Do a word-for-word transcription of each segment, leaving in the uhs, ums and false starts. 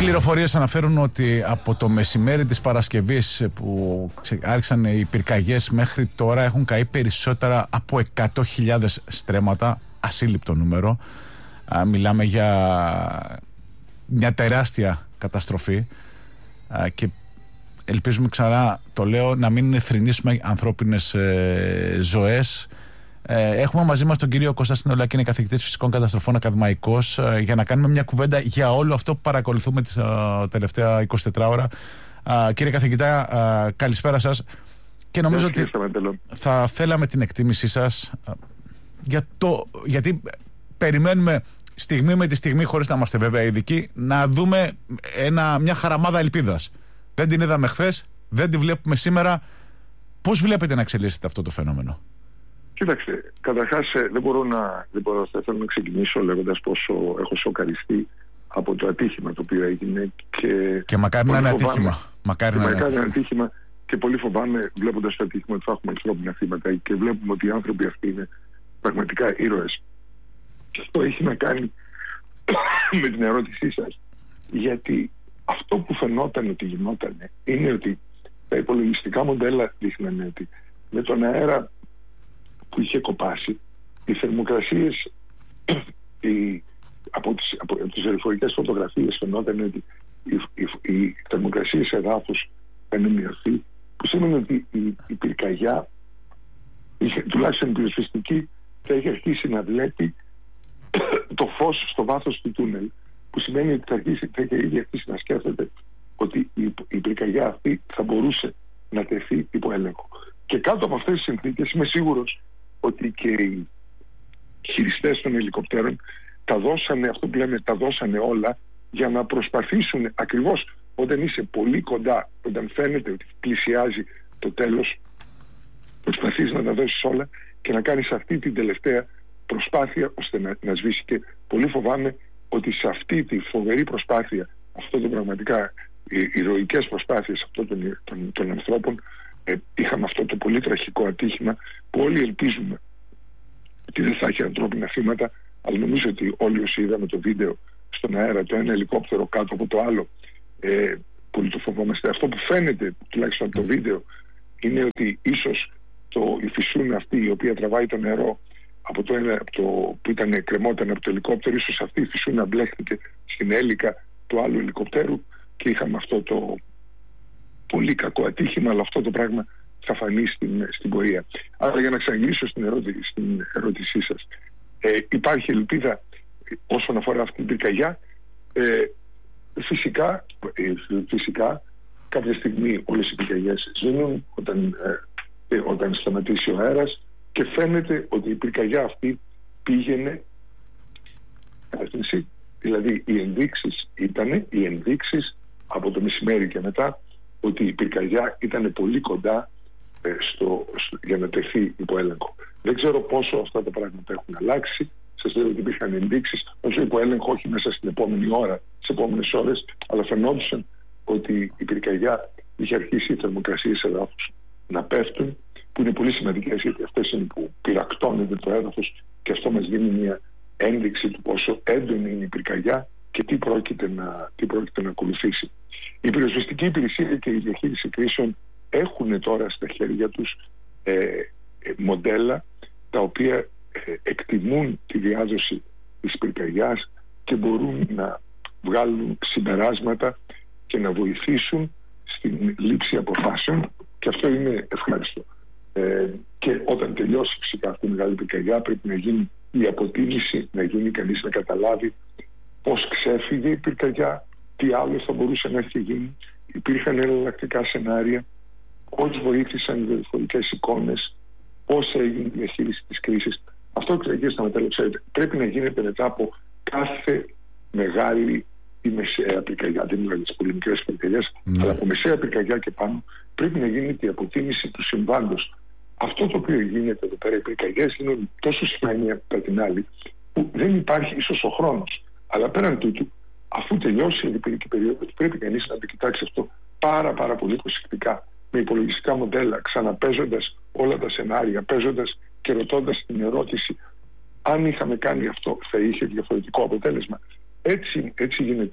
πληροφορίες αναφέρουν ότι από το μεσημέρι της Παρασκευής που άρχισαν οι πυρκαγιές μέχρι τώρα έχουν καεί περισσότερα από εκατό χιλιάδες στρέμματα, ασύλληπτο νούμερο. Α, μιλάμε για μια τεράστια καταστροφή α, και ελπίζουμε, ξανά το λέω, να μην θρηνήσουμε ανθρώπινες ε, ζωές. Ε, έχουμε μαζί μας τον κύριο Κώστα Συνολάκη, είναι καθηγητής φυσικών καταστροφών, ακαδημαϊκός, ε, για να κάνουμε μια κουβέντα για όλο αυτό που παρακολουθούμε τις ε, τελευταία είκοσι τέσσερις ώρα. Ε, κύριε καθηγητά, ε, καλησπέρα σας. Και νομίζω ότι θα θέλαμε την εκτίμησή σας ε, για το, γιατί περιμένουμε στιγμή με τη στιγμή, χωρίς να είμαστε βέβαια ειδικοί, να δούμε ένα, μια χαραμάδα ελπίδας. Δεν την είδαμε χθες, δεν τη βλέπουμε σήμερα. Πώς βλέπετε να εξελίσσεται αυτό το φαινόμενο? Κοίταξε, καταρχάς δεν μπορώ να, δεν μπορώ, θα θέλω να ξεκινήσω λέγοντας πόσο έχω σοκαριστεί από το ατύχημα το οποίο έγινε και, και μακάρι να είναι ατύχημα. Μακάρι να είναι ατύχημα και πολύ φοβάμαι βλέποντας το ατύχημα ότι θα έχουμε ανθρώπινα θύματα και βλέπουμε ότι οι άνθρωποι αυτοί είναι πραγματικά ήρωες. Και αυτό έχει να κάνει με την ερώτησή σας, γιατί αυτό που φαινόταν ότι γινόταν είναι ότι τα υπολογιστικά μοντέλα δείχνανε ότι με τον αέρα που είχε κοπάσει, οι θερμοκρασίες οι, από τις, από, από τις δορυφορικές φωτογραφίες φαινόταν ότι οι, οι, οι θερμοκρασίες εδάφους είχαν μειωθεί, που σημαίνει ότι η, η πυρκαγιά, είχε, τουλάχιστον η πυροσβεστική, θα είχε αρχίσει να βλέπει το φως στο βάθος του τούνελ, που σημαίνει ότι θα, αρχίσει, θα είχε ήδη αρχίσει να σκέφτεται ότι η, η πυρκαγιά αυτή θα μπορούσε να τεθεί υπό έλεγχο. Και κάτω από αυτές τις συνθήκες είμαι σίγουρος ότι και οι χειριστές των ελικοπτέρων τα δώσανε, αυτό που λέμε, τα δώσανε όλα για να προσπαθήσουν ακριβώς όταν είσαι πολύ κοντά, όταν φαίνεται ότι πλησιάζει το τέλος, προσπαθείς να τα δώσεις όλα και να κάνεις αυτή την τελευταία προσπάθεια ώστε να, να σβήσει. Και πολύ φοβάμαι ότι σε αυτή τη φοβερή προσπάθεια, αυτό το πραγματικά οι ηρωικές προσπάθειες αυτών των, των, των ανθρώπων, ε, είχαμε αυτό το πολύ τραγικό ατύχημα που όλοι ελπίζουμε ότι δεν θα έχει ανθρώπινα θύματα, αλλά νομίζω ότι όλοι όσοι είδαμε το βίντεο στον αέρα, το ένα ελικόπτερο κάτω από το άλλο, ε, πολύ το φοβόμαστε. Αυτό που φαίνεται τουλάχιστον από το βίντεο είναι ότι ίσως το, η φυσούνα αυτή η οποία τραβάει το νερό από το ένα από το, που ήταν, κρεμόταν από το ελικόπτερο, ίσως αυτή η φυσούνα μπλέχτηκε στην έλικα του άλλου ελικοπτέρου και είχαμε αυτό το πολύ κακό ατύχημα, αλλά αυτό το πράγμα θα φανεί στην, στην πορεία. Άρα, για να ξαναγυρίσω στην, ερώτηση, στην ερώτησή σας, ε, υπάρχει ελπίδα όσον αφορά αυτή την πυρκαγιά. Ε, φυσικά, ε, φυσικά κάποια στιγμή όλες οι πυρκαγιές σβήνουν όταν, ε, όταν σταματήσει ο αέρας και φαίνεται ότι η πυρκαγιά αυτή πήγαινε κατεύθυνση, δηλαδή οι ενδείξεις ήταν οι ενδείξεις από το μεσημέρι και μετά ότι η πυρκαγιά ήταν πολύ κοντά ε, στο, στο, για να τεθεί υπό έλεγχο. Δεν ξέρω πόσο αυτά τα πράγματα έχουν αλλάξει. Σας λέω ότι υπήρχαν ενδείξεις, όχι υπό έλεγχο, όχι μέσα στην επόμενη ώρα, στις επόμενες ώρες, αλλά φαινόντουσαν ότι η πυρκαγιά είχε αρχίσει οι θερμοκρασίες εδάφους να πέφτουν, που είναι πολύ σημαντικές, γιατί αυτές είναι που πυρακτώνεται το έδαφος και αυτό μας δίνει μια ένδειξη του πόσο έντονη είναι η πυρκαγιά και τι πρόκειται να, τι πρόκειται να ακολουθήσει. Η πυροσβεστική υπηρεσία και η διαχείριση κρίσεων έχουν τώρα στα χέρια τους ε, ε, μοντέλα τα οποία ε, εκτιμούν τη διάδοση της πυρκαγιάς και μπορούν να βγάλουν συμπεράσματα και να βοηθήσουν στην λήψη αποφάσεων, και αυτό είναι ευχάριστο. Ε, και όταν τελειώσει φυσικά αυτή η μεγάλη πυρκαγιά πρέπει να γίνει η αποτίμηση, να γίνει κανείς να καταλάβει πώς ξέφυγε η πυρκαγιά, τι άλλο θα μπορούσε να έχει γίνει. Υπήρχαν εναλλακτικά σενάρια, πώς βοήθησαν οι δορυφορικές εικόνες, πώς έγινε η διαχείριση της κρίσης. Αυτό, κύριε Σταματέλο, ξέρετε, πρέπει να γίνεται μετά από κάθε μεγάλη ή μεσαία πυρκαγιά. Δεν μιλάω για τις πολύ μικρές πυρκαγιές, mm. αλλά από μεσαία πυρκαγιά και πάνω πρέπει να γίνεται η αποτίμηση του συμβάντος. Αυτό το οποίο γίνεται εδώ πέρα, οι πυρκαγιές είναι τόσο συχνά μία από την άλλη, που δεν υπάρχει ίσως ο χρόνος. Αλλά πέραν τούτου, αφού τελειώσει η διπυρική περίοδο, πρέπει κανείς να το κοιτάξει αυτό πάρα πάρα πολύ προσεκτικά, με υπολογιστικά μοντέλα, ξαναπέζοντας όλα τα σενάρια, παίζοντας και ρωτώντας την ερώτηση αν είχαμε κάνει αυτό θα είχε διαφορετικό αποτέλεσμα. Έτσι, έτσι γίνεται.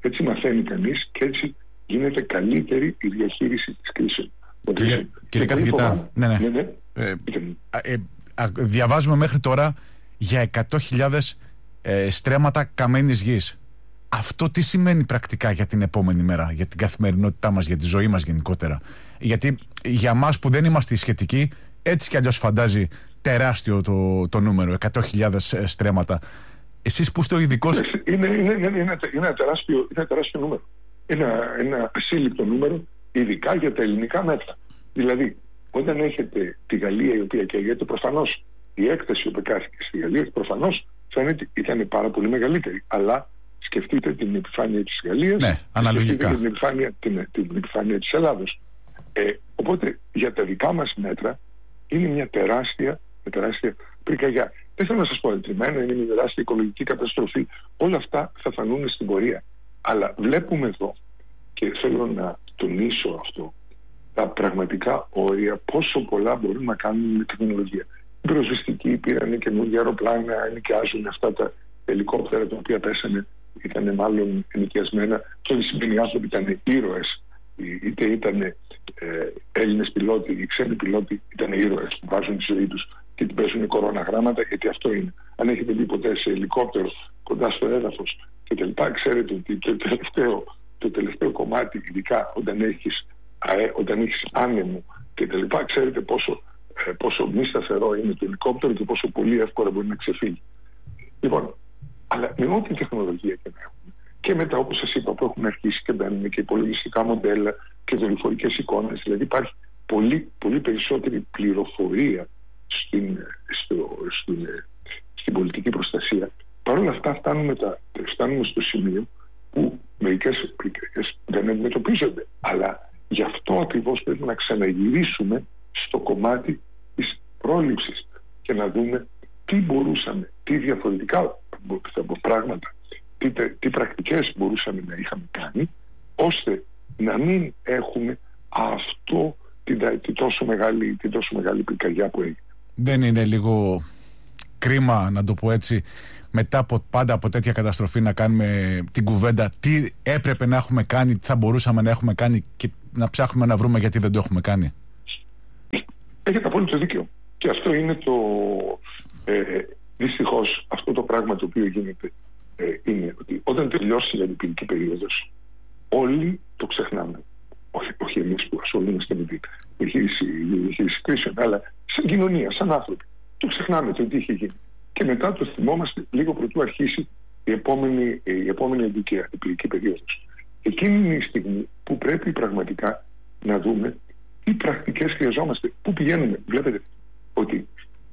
Έτσι μαθαίνει κανείς και έτσι γίνεται καλύτερη η διαχείριση της κρίσης. Κύριε, κύριε καθηγητά, ναι, ναι. ναι, ναι. Ε, ε, ε, διαβάζουμε μέχρι τώρα για εκατό χιλιάδες ε, στρέμματα καμένης γης. Αυτό τι σημαίνει πρακτικά για την επόμενη μέρα, για την καθημερινότητά μας, για τη ζωή μας γενικότερα? Γιατί για μας που δεν είμαστε σχετικοί, έτσι κι αλλιώς φαντάζει τεράστιο το, το νούμερο, εκατό χιλιάδες στρέμματα. Εσείς που είστε ο ειδικός... Είναι, είναι, είναι, είναι, είναι, ένα, τεράστιο, είναι ένα τεράστιο νούμερο. Είναι ένα, ένα ασύλληπτο νούμερο, ειδικά για τα ελληνικά μέτρα. Δηλαδή, όταν έχετε τη Γαλλία η οποία καίγεται, προφανώς η έκταση που πεκάθηκε στη Γαλλία προφανώς φαίνεται ήταν πάρα πολύ μεγαλύτερη. Αλλά σκεφτείτε την επιφάνεια της Γαλλίας, ναι, αναλογικά. Σκεφτείτε την επιφάνεια, την, την επιφάνεια της Ελλάδος. Ε, οπότε για τα δικά μας μέτρα είναι μια τεράστια, μια τεράστια πυρκαγιά. Δεν θέλω να σας πω εντριμμένα, είναι μια τεράστια οικολογική καταστροφή. Όλα αυτά θα φανούν στην πορεία. Αλλά βλέπουμε εδώ, και θέλω να τονίσω αυτό, τα πραγματικά όρια, πόσο πολλά μπορούν να κάνουν με τεχνολογία. Οι πυροσβεστικοί πήραν καινούργια αεροπλάνα, ενοικιάζουν αυτά τα ελικόπτερα τα οποία πέσανε, ήταν μάλλον ενοικιασμένα. Και όλοι οι σημερινοί άνθρωποι ήταν ήρωες. Είτε ήταν ε, Έλληνες πιλότοι ή ξένοι πιλότοι, ήταν ήρωες που βάζουν τη ζωή τους και την παίζουν κορώνα γράμματα, γιατί αυτό είναι. Αν έχετε δει ποτέ σε ελικόπτερο κοντά στο έδαφος και τελικά ξέρετε ότι το τελευταίο, το τελευταίο κομμάτι, ειδικά όταν έχεις, αέ, όταν έχεις άνεμο και τελικά ξέρετε πόσο, ε, πόσο μη σταθερό είναι το ελικόπτερο και πόσο πολύ εύκολα μπορεί να ξεφύγει. Λοιπόν, αλλά με ό,τι τεχνολογία και να έχουμε, και μετά, όπως σας είπα, που έχουμε αρχίσει και μπαίνουμε και υπολογιστικά μοντέλα και δορυφορικές εικόνες, δηλαδή υπάρχει πολύ, πολύ περισσότερη πληροφορία στην, στο, στην, στην πολιτική προστασία. Παρ' όλα αυτά φτάνουμε, τα, φτάνουμε στο σημείο που μερικές πυρκαγιές δεν αντιμετωπίζονται. Αλλά γι' αυτό ακριβώς πρέπει να ξαναγυρίσουμε στο κομμάτι της πρόληψης και να δούμε τι μπορούσαμε, τι διαφορετικά πράγματα, τι, τι πρακτικές μπορούσαμε να είχαμε κάνει, ώστε να μην έχουμε αυτό την, την, τόσο, μεγάλη, την τόσο μεγάλη πυρκαγιά που έγινε. Δεν είναι λίγο κρίμα, να το πω έτσι, μετά από, πάντα από τέτοια καταστροφή να κάνουμε την κουβέντα τι έπρεπε να έχουμε κάνει, τι θα μπορούσαμε να έχουμε κάνει και να ψάχνουμε να βρούμε γιατί δεν το έχουμε κάνει? Έχετε απόλυτο δίκιο. Και αυτό είναι το... Ε, δυστυχώς αυτό το πράγμα το οποίο γίνεται ε, είναι ότι όταν τελειώσει η αντιπυρική περίοδος όλοι το ξεχνάμε. Όχι, όχι εμείς που ασχολούμαστε με την διαχείριση κρίσεων, αλλά σαν κοινωνία, σαν άνθρωποι. Το ξεχνάμε το τι είχε γίνει. Και μετά το θυμόμαστε λίγο πρωτού αρχίσει η επόμενη, η επόμενη αντιπυρική περίοδος. Εκείνη είναι η στιγμή που πρέπει πραγματικά να δούμε τι πρακτικές χρειαζόμαστε, πού πηγαίνουμε. Βλέπετε ότι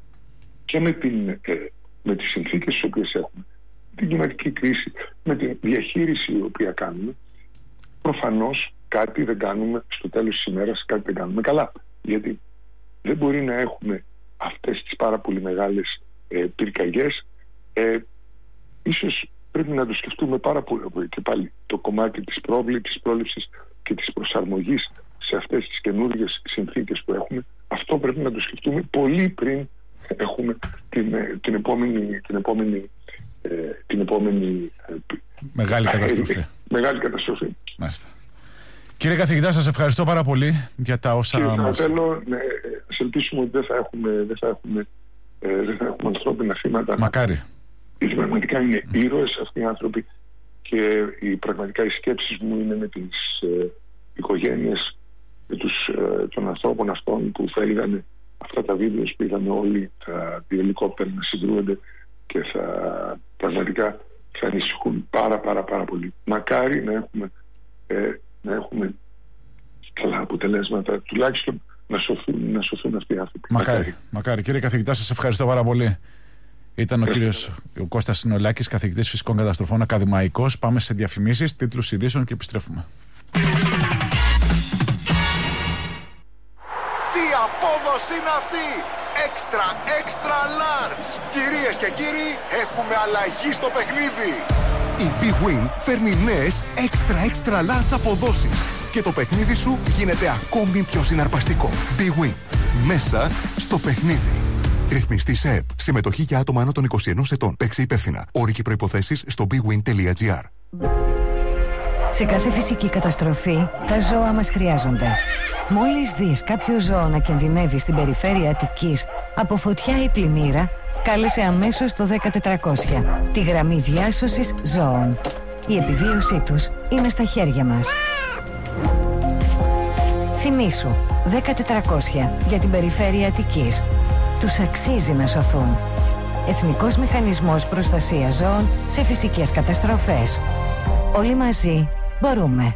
και με, την, ε, με τις συνθήκες τις οποίες έχουμε, την κλιματική κρίση, με τη διαχείριση η οποία κάνουμε, προφανώς κάτι δεν κάνουμε στο τέλος της ημέρας, κάτι δεν κάνουμε καλά. Γιατί δεν μπορεί να έχουμε αυτές τις πάρα πολύ μεγάλες ε, πυρκαγιές. Ε, ίσως πρέπει να το σκεφτούμε πάρα πολύ και πάλι το κομμάτι της πρόβλεψης, της πρόληψης και της προσαρμογής σε αυτές τις καινούργιες συνθήκες που έχουμε. Αυτό πρέπει να το σκεφτούμε πολύ πριν έχουμε την, την επόμενη, την επόμενη, ε, την επόμενη μεγάλη καταστροφή. Μεγάλη καταστροφή. Μάλιστα. Κύριε καθηγητά, σας ευχαριστώ πάρα πολύ για τα όσα Κύριε μας... Θέλω, ναι, ας ελπίσουμε ότι δεν θα έχουμε, δεν θα έχουμε, ε, δεν θα έχουμε ανθρώπινα θύματα. Μακάρι. Γιατί πραγματικά είναι mm. ήρωες αυτοί οι άνθρωποι και οι, πραγματικά οι σκέψεις μου είναι με τις ε, οικογένειες με τους, ε, των ανθρώπων αυτών που θα είδαν αυτά τα βίντεο που είδαμε όλοι, τα ελικόπτερα να συγκρούονται και θα πραγματικά θα ανησυχούν πάρα πάρα πάρα πολύ. Μακάρι να έχουμε, ε, να έχουμε καλά αποτελέσματα, τουλάχιστον να σωθούν, να σωθούν αυτοί οι άνθρωποι. Μακάρι, μακάρι. μακάρι. Κύριε καθηγητά, σας ευχαριστώ πάρα πολύ. Ήταν ο ε, κύριος ο Κώστας Συνολάκης, καθηγητής φυσικών καταστροφών, ακαδημαϊκός. Πάμε σε διαφημίσεις, τίτλους ειδήσεων και επιστρέφουμε. Τι απόδοση είναι αυτή! Extra, extra large! Κυρίες και κύριοι, έχουμε αλλαγή στο παιχνίδι! Η Big Win φέρνει νέες extra, extra large αποδόσεις και το παιχνίδι σου γίνεται ακόμη πιο συναρπαστικό. Big Win. Μέσα στο παιχνίδι. Ρυθμιστή σε ΕΠ. Συμμετοχή για άτομα άνω των είκοσι ενός ετών. Παίξε υπεύθυνα. Όροι και προϋποθέσεις στο bigwin τελεία gr. Σε κάθε φυσική καταστροφή, τα ζώα μας χρειάζονται. Μόλις δεις κάποιο ζώο να κινδυνεύει στην περιφέρεια Αττικής από φωτιά ή πλημμύρα, κάλεσε αμέσως το δέκα τετρακόσια, τη γραμμή διάσωσης ζώων. Η επιβίωσή τους είναι στα χέρια μας. Θυμήσου, δέκα τετρακόσια για την περιφέρεια Αττικής. Τους αξίζει να σωθούν. Εθνικός Μηχανισμός Προστασίας Ζώων σε φυσικές καταστροφές. Όλοι μαζί μπορούμε.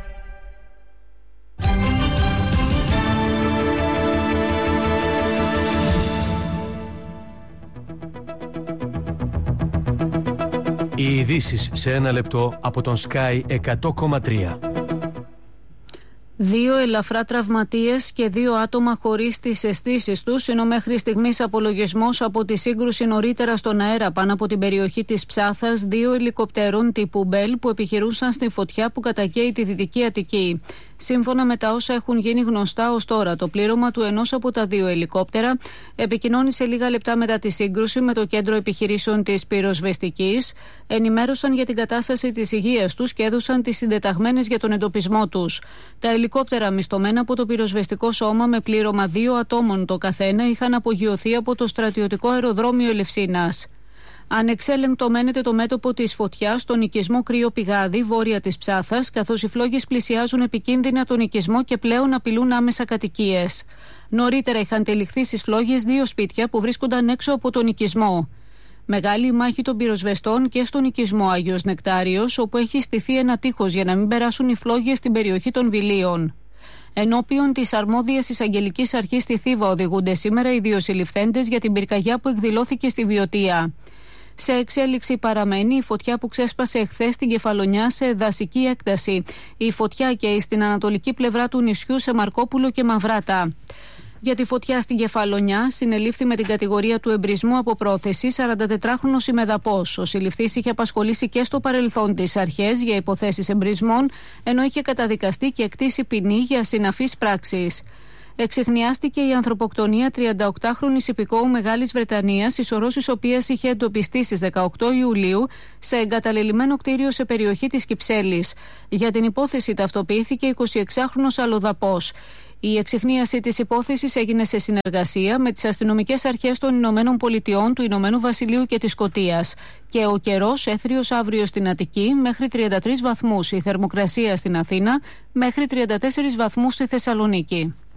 Οι ειδήσεις σε ένα λεπτό από τον Sky εκατό κόμμα τρία. Δύο ελαφρά τραυματίες και δύο άτομα χωρίς τις αισθήσεις τους είναι ο μέχρι στιγμής απολογισμός από τη σύγκρουση νωρίτερα στον αέρα πάνω από την περιοχή της Ψάθας δύο ελικοπτέρων τύπου Μπέλ που επιχειρούσαν στη φωτιά που κατακαίει τη Δυτική Αττική. Σύμφωνα με τα όσα έχουν γίνει γνωστά ως τώρα, το πλήρωμα του ενός από τα δύο ελικόπτερα επικοινώνησε λίγα λεπτά μετά τη σύγκρουση με το Κέντρο Επιχειρήσεων της Πυροσβεστικής, ενημέρωσαν για την κατάσταση της υγείας τους και έδωσαν τις συντεταγμένες για τον εντοπισμό τους. Τα ελικόπτερα μισθωμένα από το πυροσβεστικό σώμα με πλήρωμα δύο ατόμων το καθένα είχαν απογειωθεί από το στρατιωτικό αεροδρόμιο Ελευσίνας. Ανεξέλεγκτο μένεται το μέτωπο της φωτιάς στον οικισμό Κρύο Πηγάδι, βόρεια της Ψάθας, καθώς οι φλόγες πλησιάζουν επικίνδυνα τον οικισμό και πλέον απειλούν άμεσα κατοικίες. Νωρίτερα είχαν τελιχθεί στις φλόγες δύο σπίτια που βρίσκονταν έξω από τον οικισμό. Μεγάλη μάχη των πυροσβεστών και στον οικισμό Άγιος Νεκτάριος, όπου έχει στηθεί ένα τείχος για να μην περάσουν οι φλόγες στην περιοχή των Βιλίων. Ενώπιον της αρμόδιας εισαγγελικής αρχής στη Θήβα οδηγούνται σήμερα οι δύο συλληφθέντες για την πυρκαγιά που εκδηλώθηκε στη Βιωτία. Σε εξέλιξη παραμένει η φωτιά που ξέσπασε εχθές στην Κεφαλονιά σε δασική έκταση. Η φωτιά καίει στην ανατολική πλευρά του νησιού σε Μαρκόπουλο και Μαυράτα. Για τη φωτιά στην Κεφαλονιά συνελήφθη με την κατηγορία του εμπρισμού από πρόθεση σαραντατετράχρονος ημεδαπός. Ο συλληφθής είχε απασχολήσει και στο παρελθόν τις αρχές για υποθέσεις εμπρισμών, ενώ είχε καταδικαστεί και εκτίσει ποινή για συναφείς πράξεις. Εξιχνιάστηκε η ανθρωποκτονία τριανταοκτάχρονης υπηκόου Μεγάλης Βρετανίας, η σωρός της οποίας είχε εντοπιστεί στις δεκαοκτώ Ιουλίου σε εγκαταλελειμμένο κτίριο σε περιοχή της Κυψέλης. Για την υπόθεση ταυτοποιήθηκε εικοσιεξάχρονος αλλοδαπός. Η εξιχνίαση της υπόθεσης έγινε σε συνεργασία με τις αστυνομικές αρχές των Ηνωμένων Πολιτειών, του Ηνωμένου Βασιλείου και της Σκωτίας. Και ο καιρός έθριος αύριο στην Αττική μέχρι τριάντα τρεις βαθμούς, η θερμοκρασία στην Αθήνα μέχρι τριάντα τέσσερις βαθμούς στη Θεσσαλονίκη.